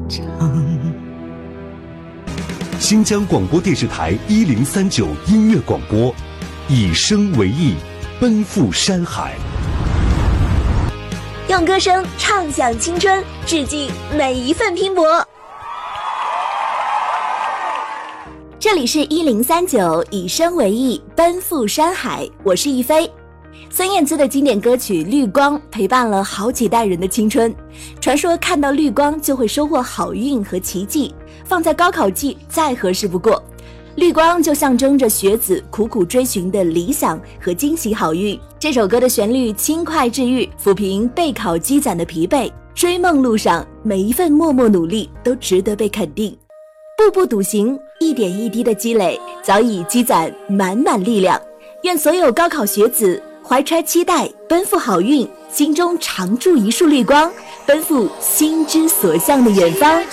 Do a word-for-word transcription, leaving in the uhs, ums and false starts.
长。 新疆广播电视台一零三九音乐广播，以声为翼，奔赴山海。 用歌声唱响青春，致敬每一份拼搏。这里是一零三九，以声为翼，奔赴山海。我是一飞。孙燕姿的经典歌曲《绿光》陪伴了好几代人的青春。传说看到绿光就会收获好运和奇迹，放在高考季再合适不过。绿光就象征着学子苦苦追寻的理想和惊喜好运。这首歌的旋律轻快治愈，抚平备考积攒的疲惫。追梦路上每一份默默努力都值得被肯定。步步笃行，一点一滴的积累早已积攒满满力量。愿所有高考学子怀揣期待，奔赴好运，心中常驻一束绿光，奔赴心之所向的远方。